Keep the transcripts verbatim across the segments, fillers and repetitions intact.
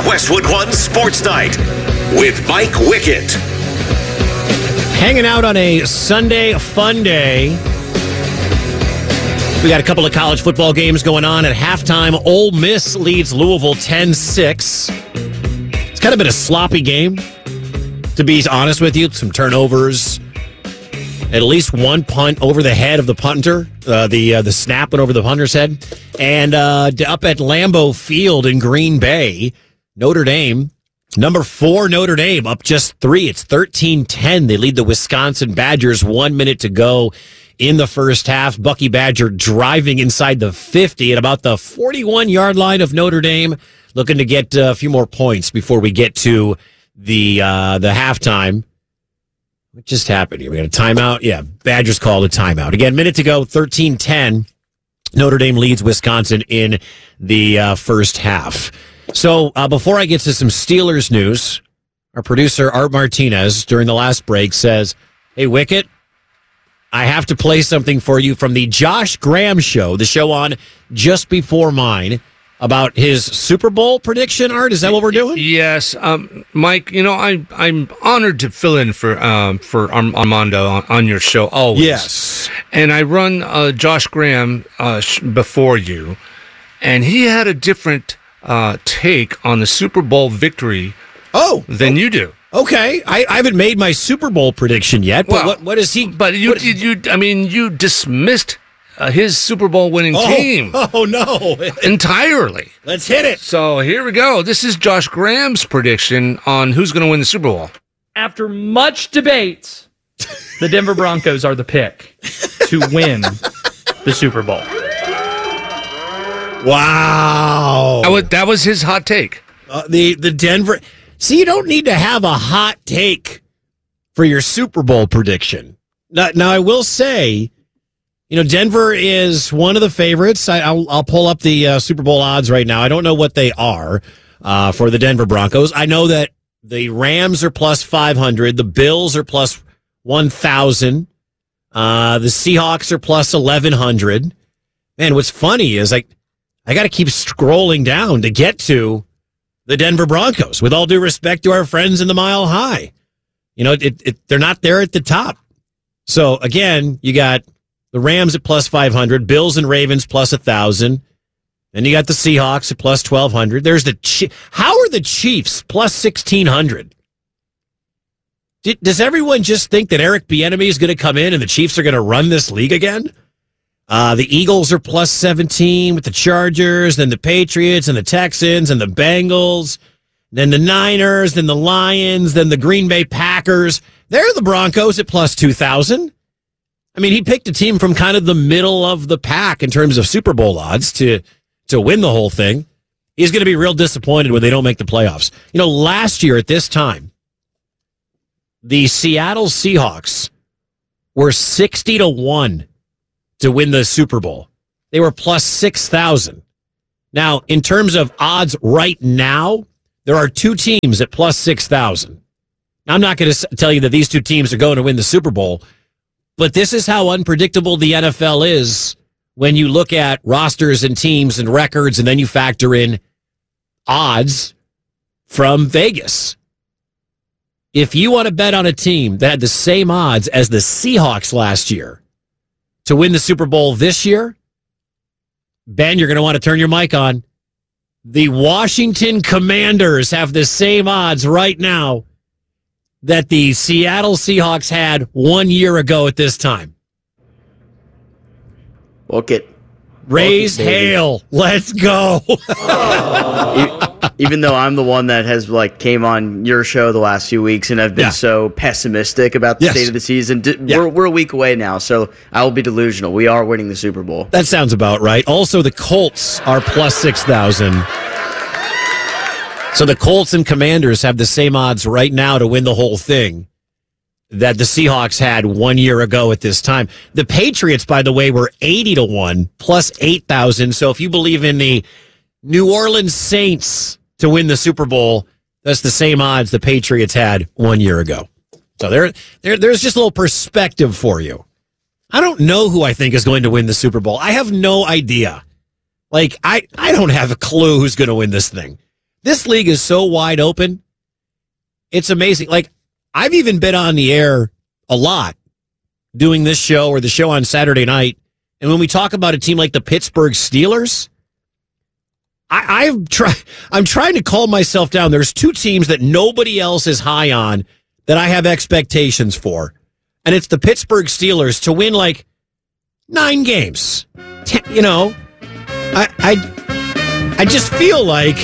Westwood One Sports Night with Mike Wickett. Hanging out on a Sunday fun day. We got a couple of college football games going on at halftime. Ole Miss leads Louisville ten six. It's kind of been a sloppy game, to be honest with you. Some turnovers. At least one punt over the head of the punter. Uh, the uh, the snap went over the punter's head. And uh, up at Lambeau Field in Green Bay, Notre Dame, number four Notre Dame, up just three. It's thirteen ten. They lead the Wisconsin Badgers. One minute to go in the first half. Bucky Badger driving inside the fifty at about the forty-one-yard line of Notre Dame, looking to get uh, a few more points before we get to the uh, the halftime. What just happened here? We got a timeout? Yeah, Badgers called a timeout. Again, minute to go, thirteen ten. Notre Dame leads Wisconsin in the uh, first half. So uh, before I get to some Steelers news, our producer, Art Martinez, during the last break says, hey, Wicket, I have to play something for you from the Josh Graham show, the show on just before mine, about his Super Bowl prediction. Art, is that what we're doing? Yes, um, Mike. You know, I I'm honored to fill in for um, for Armando on, on your show always. Yes, and I run uh, Josh Graham uh, sh- before you, and he had a different uh, take on the Super Bowl victory. Oh, than oh. you do. Okay, I, I haven't made my Super Bowl prediction yet. But well, what what is he? But you what, you, you I mean, you dismissed. Uh, his Super Bowl winning oh, team. Oh, no. Entirely. Let's hit it. So here we go. This is Josh Graham's prediction on who's going to win the Super Bowl. After much debate, the Denver Broncos are the pick to win the Super Bowl. Wow. That was, that was his hot take. Uh, the, the Denver. See, you don't need to have a hot take for your Super Bowl prediction. Now, now I will say, you know, Denver is one of the favorites. I, I'll, I'll pull up the uh, Super Bowl odds right now. I don't know what they are uh, for the Denver Broncos. I know that the Rams are plus five hundred. The Bills are plus one thousand. Uh, the Seahawks are plus eleven hundred. Man, what's funny is like I got to keep scrolling down to get to the Denver Broncos, with all due respect to our friends in the Mile High. You know, it, it, they're not there at the top. So, again, you got the Rams at plus five hundred, Bills and Ravens plus one thousand. Then you got the Seahawks at plus twelve hundred. There's the Chi- How are the Chiefs plus sixteen hundred? Did, does everyone just think that Eric Bieniemy is going to come in and the Chiefs are going to run this league again? Uh, the Eagles are plus seventeen with the Chargers, then the Patriots and the Texans and the Bengals, then the Niners, then the Lions, then the Green Bay Packers. They're the Broncos at plus two thousand. I mean, he picked a team from kind of the middle of the pack in terms of Super Bowl odds to, to win the whole thing. He's going to be real disappointed when they don't make the playoffs. You know, last year at this time, the Seattle Seahawks were sixty to one to win the Super Bowl. They were plus six thousand. Now, in terms of odds right now, there are two teams at plus six thousand. Now, I'm not going to tell you that these two teams are going to win the Super Bowl, but this is how unpredictable the N F L is when you look at rosters and teams and records, and then you factor in odds from Vegas. If you want to bet on a team that had the same odds as the Seahawks last year to win the Super Bowl this year, Ben, you're going to want to turn your mic on. The Washington Commanders have the same odds right now that the Seattle Seahawks had one year ago at this time. Book it. Raise Book it, hail. Let's go. Even though I'm the one that has like came on your show the last few weeks and I've been Yeah. so pessimistic about the Yes. state of the season, d- Yeah. we're, we're a week away now, so I will be delusional. We are winning the Super Bowl. That sounds about right. Also, the Colts are plus six thousand. So the Colts and Commanders have the same odds right now to win the whole thing that the Seahawks had one year ago at this time. The Patriots, by the way, were eighty to one, plus eight thousand. So if you believe in the New Orleans Saints to win the Super Bowl, that's the same odds the Patriots had one year ago. So there, there, there's just a little perspective for you. I don't know who I think is going to win the Super Bowl. I have no idea. Like, I, I don't have a clue who's going to win this thing. this league is so wide open. It's amazing. Like, I've even been on the air a lot doing this show or the show on Saturday night. And when we talk about a team like the Pittsburgh Steelers, I, I've try, I'm trying to calm myself down. There's two teams that nobody else is high on that I have expectations for. And it's the Pittsburgh Steelers to win like nine games. Ten, you know, I, I, I just feel like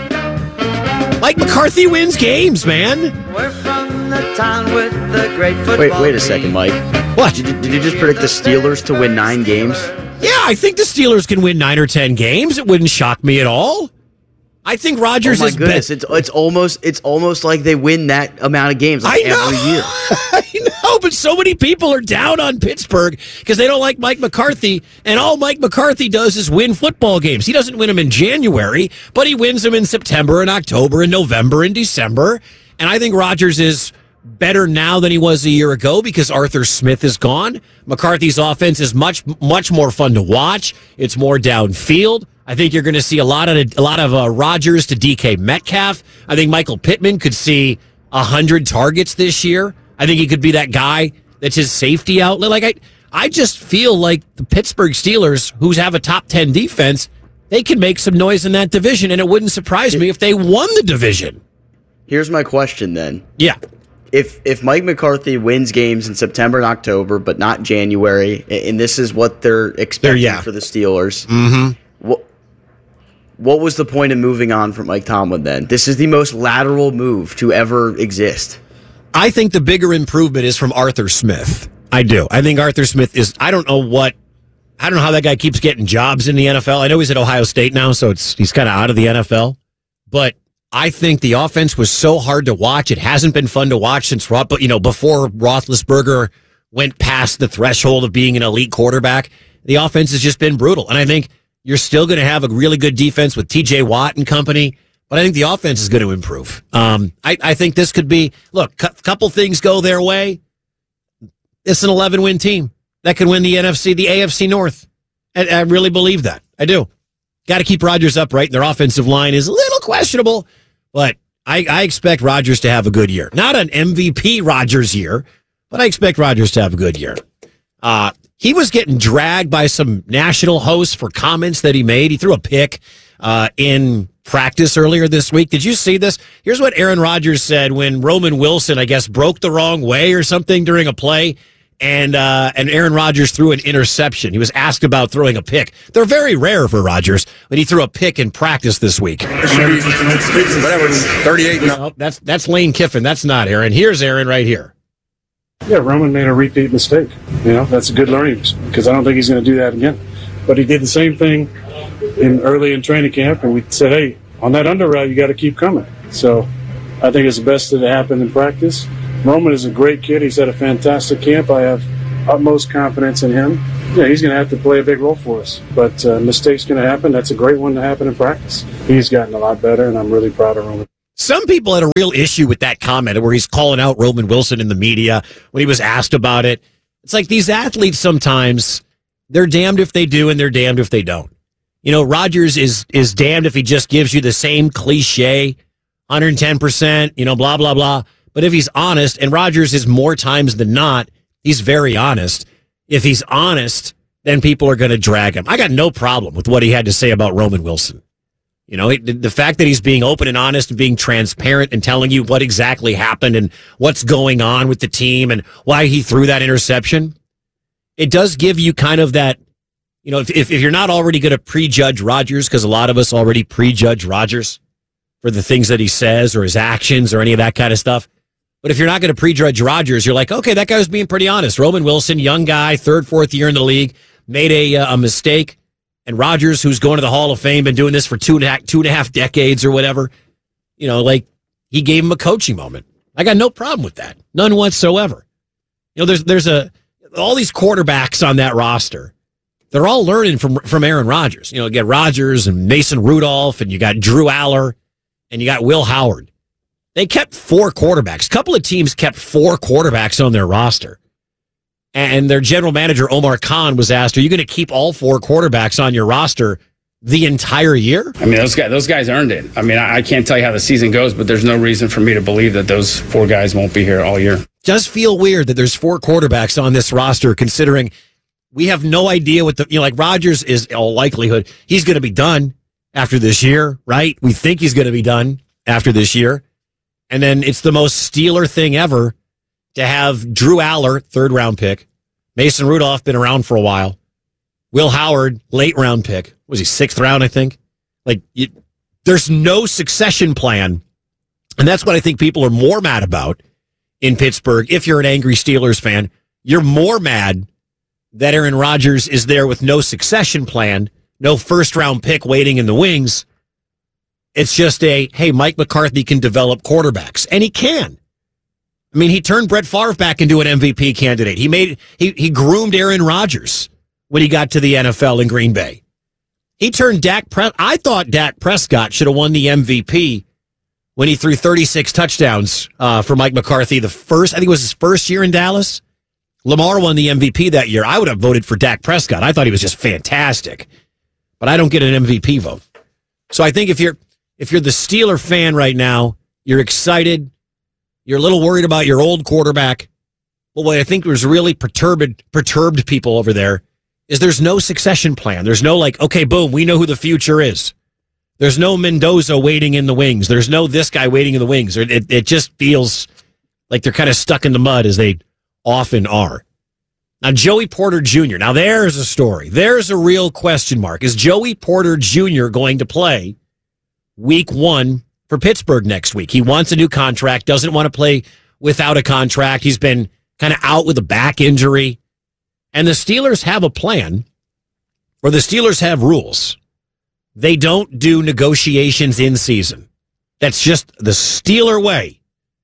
Mike McCarthy wins games, man. We're from the town with the great football. Wait, wait a second, Mike. What? Did you, did you just predict the Steelers to win nine games? Yeah, I think the Steelers can win nine or ten games. It wouldn't shock me at all. I think Rodgers oh my is goodness, be- it's it's almost it's almost like they win that amount of games like I know. every year. I know, but so many people are down on Pittsburgh because they don't like Mike McCarthy, and all Mike McCarthy does is win football games. He doesn't win them in January, but he wins them in September and October and November and December. And I think Rodgers is better now than he was a year ago because Arthur Smith is gone. McCarthy's offense is much, much more fun to watch. It's more downfield. I think you're going to see a lot of a lot of uh, Rodgers to D K Metcalf. I think Michael Pittman could see a hundred targets this year. I think he could be that guy that's his safety outlet. Like I, I just feel like the Pittsburgh Steelers, who have a top ten defense, they can make some noise in that division, and it wouldn't surprise me if they won the division. Here's my question then. Yeah. If if Mike McCarthy wins games in September and October, but not January, and this is what they're expecting yeah. for the Steelers, Mm-hmm. what what was the point of moving on from Mike Tomlin then? This is the most lateral move to ever exist. I think the bigger improvement is from Arthur Smith. I do. I think Arthur Smith is, I don't know what, I don't know how that guy keeps getting jobs in the N F L. I know he's at Ohio State now, so it's he's kind of out of the N F L. But I think the offense was so hard to watch. It hasn't been fun to watch since, but you know, before Roethlisberger went past the threshold of being an elite quarterback. The offense has just been brutal. And I think you're still going to have a really good defense with T J Watt and company, but I think the offense is going to improve. Um, I, I think this could be, look, a cu- couple things go their way. It's an eleven-win team that can win the N F C, the A F C North. And I really believe that. I do. Got to keep Rodgers upright. Their offensive line is a little questionable, but I, I expect Rodgers to have a good year. Not an M V P Rodgers year, but I expect Rodgers to have a good year. Uh, he was getting dragged by some national hosts for comments that he made. He threw a pick uh, in practice earlier this week. Did you see this? Here's what Aaron Rodgers said when Roman Wilson, I guess, broke the wrong way or something during a play. And uh, and Aaron Rodgers threw an interception. He was asked about throwing a pick. They're very rare for Rodgers, but he threw a pick in practice this week. Whatever, thirty-eight. No, that's that's Lane Kiffin. That's not Aaron. Here's Aaron right here. Yeah, Roman made a repeat mistake. You know, that's a good learning because I don't think he's going to do that again. But he did the same thing in early in training camp, and we said, hey, on that under route, you got to keep coming. So I think it's the best that happened in practice. Roman is a great kid. He's had a fantastic camp. I have utmost confidence in him. Yeah, he's going to have to play a big role for us. But uh, mistakes going to happen. That's a great one to happen in practice. He's gotten a lot better, and I'm really proud of Roman. Some people had a real issue with that comment where he's calling out Roman Wilson in the media when he was asked about it. It's like these athletes sometimes, they're damned if they do and they're damned if they don't. You know, Rodgers is is damned if he just gives you the same cliche, one hundred ten percent, you know, blah, blah, blah. But if he's honest, and Rodgers is more times than not, he's very honest. If he's honest, then people are going to drag him. I got no problem with what he had to say about Roman Wilson. You know, it, the fact that he's being open and honest and being transparent and telling you what exactly happened and what's going on with the team and why he threw that interception, it does give you kind of that, you know, if, if, if you're not already going to prejudge Rodgers, because a lot of us already prejudge Rodgers for the things that he says or his actions or any of that kind of stuff. But if you're not going to prejudge Rodgers, you're like, okay, that guy was being pretty honest. Roman Wilson, young guy, third, fourth year in the league, made a, uh, a mistake. And Rodgers, who's going to the Hall of Fame, been doing this for two and a half, two and a half decades or whatever, you know, like he gave him a coaching moment. I got no problem with that. None whatsoever. You know, there's there's a all these quarterbacks on that roster. They're all learning from from Aaron Rodgers. You know, you got Rodgers and Mason Rudolph, and you got Drew Aller, and you got Will Howard. They kept four quarterbacks. A couple of teams kept four quarterbacks on their roster. And their general manager, Omar Khan, was asked, are you going to keep all four quarterbacks on your roster the entire year? I mean, those guys, those guys earned it. I mean, I, I can't tell you how the season goes, but there's no reason for me to believe that those four guys won't be here all year. Does feel weird that there's four quarterbacks on this roster, considering we have no idea what the, you know, like Rodgers is all likelihood. He's going to be done after this year, right? We think he's going to be done after this year. And then it's the most Steeler thing ever to have Drew Aller, third round pick. Mason Rudolph, been around for a while. Will Howard, late round pick. Was he sixth round, I think? Like, you, there's no succession plan. And that's what I think people are more mad about in Pittsburgh. If you're an angry Steelers fan, you're more mad that Aaron Rodgers is there with no succession plan, no first round pick waiting in the wings. It's just a, hey, Mike McCarthy can develop quarterbacks. And he can. I mean, he turned Brett Favre back into an M V P candidate. He made he he groomed Aaron Rodgers when he got to the N F L in Green Bay. He turned Dak Pre- I thought Dak Prescott should have won the M V P when he threw thirty-six touchdowns uh, for Mike McCarthy. The first, I think it was his first year in Dallas. Lamar won the M V P that year. I would have voted for Dak Prescott. I thought he was just fantastic. But I don't get an M V P vote. So I think if you're if you're the Steeler fan right now, you're excited. You're a little worried about your old quarterback. But what I think was really perturbed perturbed people over there is there's no succession plan. There's no like, okay, boom, we know who the future is. There's no Mendoza waiting in the wings. There's no this guy waiting in the wings. It, it just feels like they're kind of stuck in the mud, as they often are. Now, Joey Porter Junior Now, there's a story. There's a real question mark. Is Joey Porter Junior going to play week one for Pittsburgh next week? He wants a new contract, doesn't want to play without a contract. He's been kind of out with a back injury. And the Steelers have a plan, or the Steelers have rules. They don't do negotiations in season. That's just the Steeler way.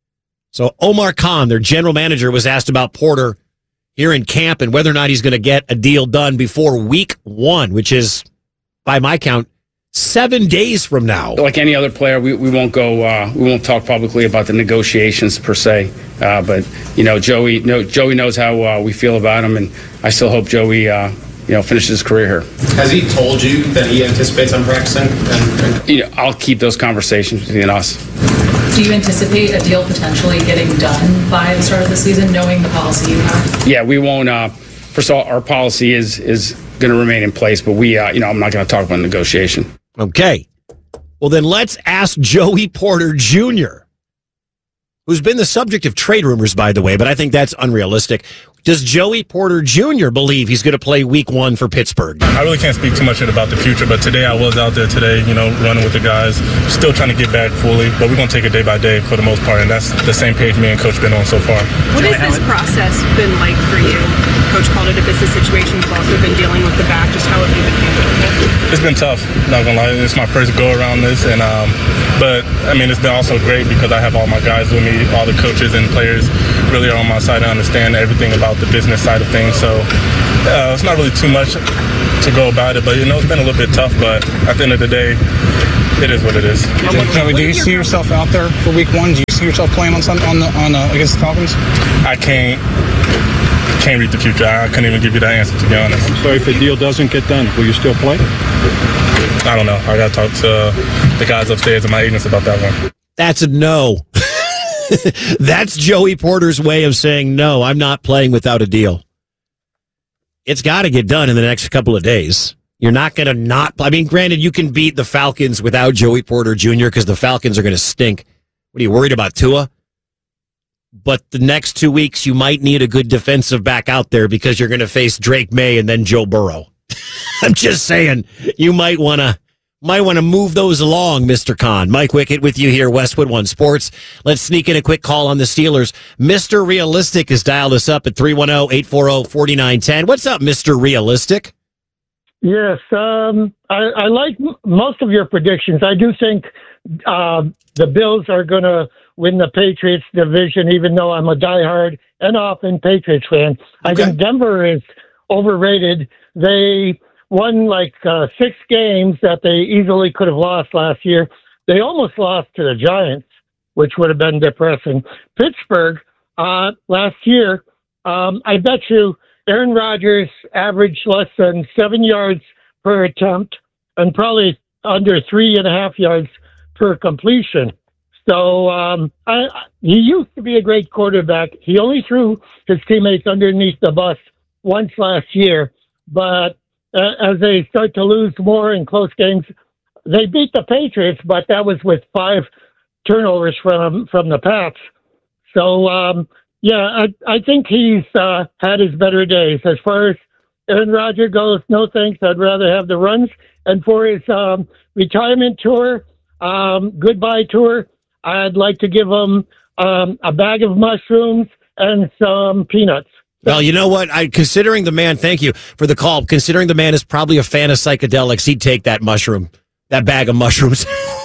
So Omar Khan, their general manager, was asked about Porter here in camp and whether or not he's going to get a deal done before week one, which is, by my count, seven days from now. Like any other player, we, we won't go. Uh, we won't talk publicly about the negotiations per se. Uh, but you know, Joey. No, Joey knows how uh, we feel about him, and I still hope Joey, uh, you know, finishes his career here. Has he told you that he anticipates on practicing? And, and- you know, I'll keep those conversations between us. Do you anticipate a deal potentially getting done by the start of the season, knowing the policy you have? Yeah, we won't. Uh, first of all, our policy is is going to remain in place, but we, uh, you know, I'm not going to talk about negotiation. Okay. Well, then let's ask Joey Porter Junior, who's been the subject of trade rumors, by the way, but I think that's unrealistic. Does Joey Porter Junior believe he's going to play week one for Pittsburgh? I really can't speak too much about the future, but today I was out there today, you know, running with the guys, still trying to get back fully, but we're going to take it day by day for the most part, and that's the same page me and Coach been on so far. What has this process been like for you? Coach called it a business situation. You've also been dealing with the back. Just how have you been handling it? It's been tough, not going to lie. It's my first go around this, and um, but, I mean, it's been also great because I have all my guys with me, all the coaches and players really are on my side and understand everything about the business side of things. So uh, it's not really too much to go about it, but you know, it's been a little bit tough, but at the end of the day, it is what it is. Joey, do you see yourself out there for week one? Do you see yourself playing on Sunday, on the on uh, against the Falcons? I can't can't read the future. I couldn't even give you that answer, to be honest. So if a deal doesn't get done, will you still play? I don't know. I got to talk to the guys upstairs and my agents about that one. That's a no. That's Joey Porter's way of saying, no, I'm not playing without a deal. It's got to get done in the next couple of days. You're not going to not, I mean, granted, you can beat the Falcons without Joey Porter Junior because the Falcons are going to stink. What are you worried about, Tua? But the next two weeks, you might need a good defensive back out there because you're going to face Drake May and then Joe Burrow. I'm just saying, you might want to might want to move those along, Mister Khan. Mike Wickett with you here, Westwood One Sports. Let's sneak in a quick call on the Steelers. Mister Realistic has dialed us up at three one zero, eight four zero, four nine one zero. What's up, Mister Realistic? Yes, um, I, I like m- most of your predictions. I do think uh, the Bills are going to win the Patriots division, even though I'm a diehard and often Patriots fan. I Okay. think Denver is overrated. They won like uh, six games that they easily could have lost last year. They almost lost to the Giants, which would have been depressing. Pittsburgh, uh, last year, um, I bet you Aaron Rodgers averaged less than seven yards per attempt and probably under three and a half yards per completion. So um, I, he used to be a great quarterback. He only threw his teammates underneath the bus once last year, but uh, as they start to lose more in close games, they beat the Patriots, but that was with five turnovers from from the Pats. So um, yeah, I, I think he's uh, had his better days. As far as Aaron Rodgers goes, no thanks. I'd rather have the runs. And for his um, retirement tour, um, goodbye tour, I'd like to give him um, a bag of mushrooms and some peanuts. Well, you know what? I considering the man, thank you for the call. Considering the man is probably a fan of psychedelics, he'd take that mushroom, that bag of mushrooms.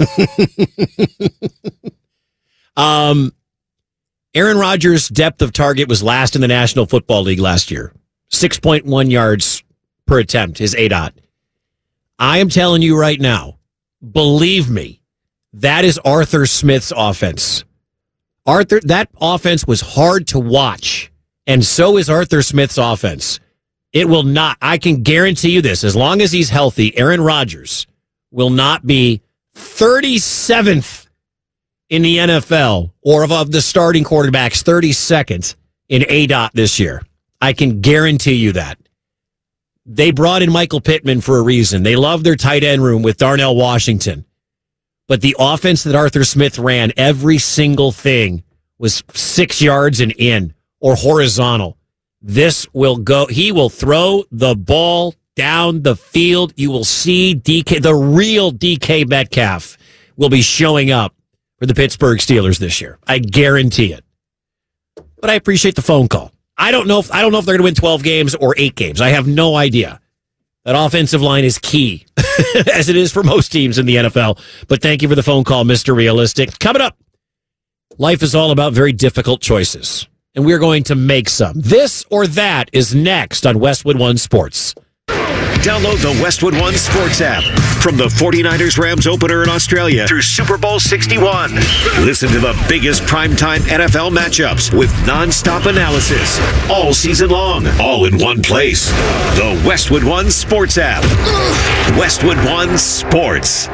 um, Aaron Rodgers' depth of target was last in the National Football League last year. six point one yards per attempt, his A D O T. I am telling you right now, believe me, that is Arthur Smith's offense. Arthur, that offense was hard to watch, and so is Arthur Smith's offense. It will not, I can guarantee you this, as long as he's healthy, Aaron Rodgers will not be thirty-seventh in the N F L, or of, of the starting quarterbacks, thirty-second in A D O T this year. I can guarantee you that. They brought in Michael Pittman for a reason. They love their tight end room with Darnell Washington. But the offense that Arthur Smith ran, every single thing was six yards and in or horizontal. This will go. He will throw the ball down the field. You will see D K, the real D K Metcalf will be showing up for the Pittsburgh Steelers this year. I guarantee it. But I appreciate the phone call. I don't know if I don't know if they're going to win twelve games or eight games. I have no idea. That offensive line is key, as it is for most teams in the N F L. But thank you for the phone call, Mister Realistic. Coming up, life is all about very difficult choices, and we're going to make some. This or that is next on Westwood One Sports. Download the Westwood One Sports app from the forty-niners Rams opener in Australia through Super Bowl sixty-one. Listen to the biggest primetime N F L matchups with nonstop analysis all season long, all in one place. The Westwood One Sports app. Westwood One Sports.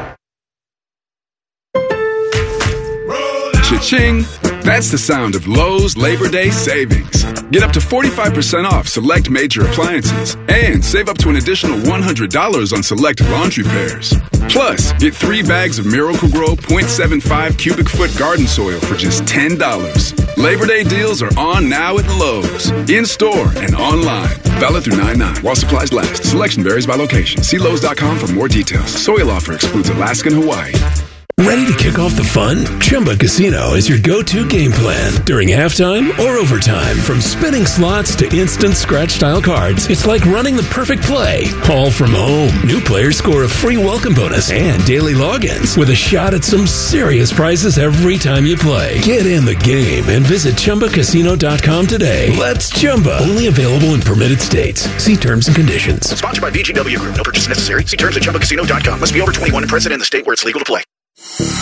Cha-ching! That's the sound of Lowe's Labor Day savings. Get up to forty-five percent off select major appliances and save up to an additional one hundred dollars on select laundry pairs. Plus, get three bags of Miracle-Gro point seven five cubic foot garden soil for just ten dollars. Labor Day deals are on now at Lowe's, in-store and online. Valid through nine nine while supplies last. Selection varies by location. See Lowe's dot com for more details. Soil offer excludes Alaska and Hawaii. Ready to kick off the fun? Chumba Casino is your go-to game plan during halftime or overtime. From spinning slots to instant scratch-style cards, it's like running the perfect play, all from home. New players score a free welcome bonus and daily logins with a shot at some serious prizes every time you play. Get in the game and visit Chumba Casino dot com today. Let's Chumba. Only available in permitted states. See terms and conditions. Sponsored by V G W Group. No purchase necessary. See terms at Chumba Casino dot com. Must be over twenty-one and present in the state where it's legal to play.